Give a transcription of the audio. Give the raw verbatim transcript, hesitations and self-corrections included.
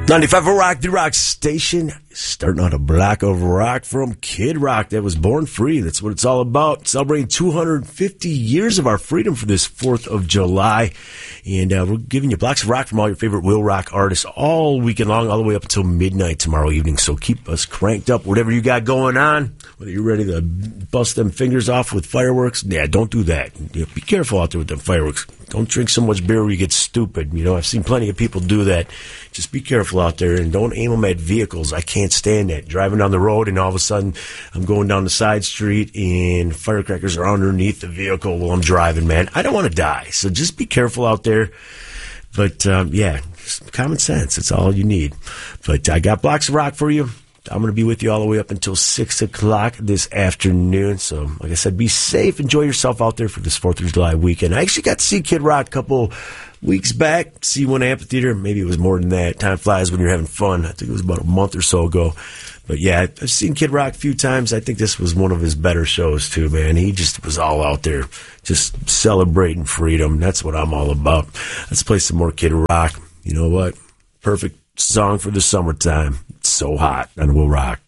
ninety-five Rock, the Rock Station. Starting on a block of rock from Kid Rock that was born free. That's what it's all about. Celebrating two hundred fifty years of our freedom for this fourth of July. And uh, we're giving you blocks of rock from all your favorite Will Rock artists all weekend long, all the way up until midnight tomorrow evening. So keep us cranked up, whatever you got going on. Whether you're ready to bust them fingers off with fireworks, yeah, don't do that. You know, be careful out there with them fireworks. Don't drink so much beer where you get stupid. You know, I've seen plenty of people do that. Just be careful out there and don't aim them at vehicles. I can't stand that. Driving down the road and all of a sudden I'm going down the side street and firecrackers are underneath the vehicle while I'm driving, man. I don't want to die. So just be careful out there. But, um, yeah, just common sense. It's all you need. But I got blocks of rock for you. I'm going to be with you all the way up until six o'clock this afternoon. So, like I said, be safe. Enjoy yourself out there for this fourth of July weekend. I actually got to see Kid Rock a couple weeks back. C one Amphitheater. Maybe it was more than that. Time flies when you're having fun. I think it was about a month or so ago. But, yeah, I've seen Kid Rock a few times. I think this was one of his better shows, too, man. He just was all out there just celebrating freedom. That's what I'm all about. Let's play some more Kid Rock. You know what? Perfect song for the summertime. It's so hot on Will Rock.